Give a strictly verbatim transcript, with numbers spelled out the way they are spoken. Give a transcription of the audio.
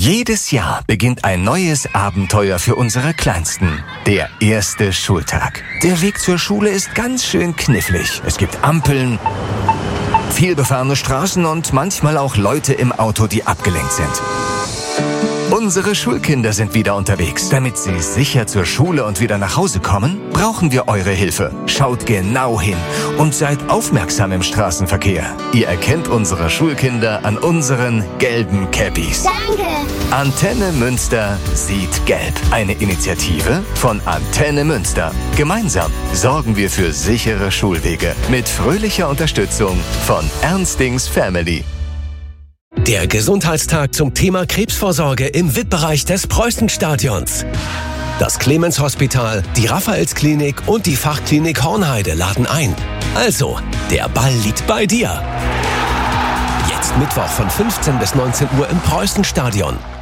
Jedes Jahr beginnt ein neues Abenteuer für unsere Kleinsten. Der erste Schultag. Der Weg zur Schule ist ganz schön knifflig. Es gibt Ampeln, vielbefahrene Straßen und manchmal auch Leute im Auto, die abgelenkt sind. Unsere Schulkinder sind wieder unterwegs. Damit sie sicher zur Schule und wieder nach Hause kommen, brauchen wir eure Hilfe. Schaut genau hin und seid aufmerksam im Straßenverkehr. Ihr erkennt unsere Schulkinder an unseren gelben Cappies. Danke! Antenne Münster sieht gelb. Eine Initiative von Antenne Münster. Gemeinsam sorgen wir für sichere Schulwege mit fröhlicher Unterstützung von Ernstings Family. Der Gesundheitstag zum Thema Krebsvorsorge im V I P-Bereich des Preußenstadions. Das Clemens Hospital, die Raphaelsklinik und die Fachklinik Hornheide laden ein. Also, der Ball liegt bei dir. Jetzt Mittwoch von fünfzehn bis neunzehn Uhr im Preußenstadion.